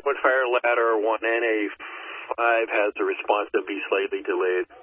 One fire ladder, one NA5 has a response to be slightly delayed.